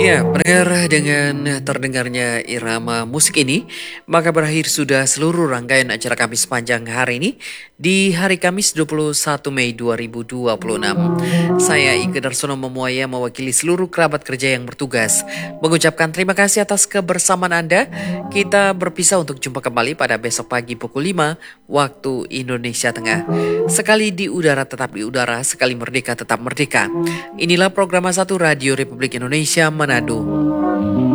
Ya, pendengar dengan terdengarnya irama musik ini, maka berakhir sudah seluruh rangkaian acara kami sepanjang hari ini di hari Kamis 21 Mei 2026. Saya Ike Darsono Memuaya mewakili seluruh kerabat kerja yang bertugas mengucapkan terima kasih atas kebersamaan Anda. Kita berpisah untuk jumpa kembali pada besok pagi pukul 5 waktu Indonesia Tengah. Sekali di udara tetap di udara, sekali merdeka tetap merdeka. Inilah program 1 Radio Republik Indonesia Manado.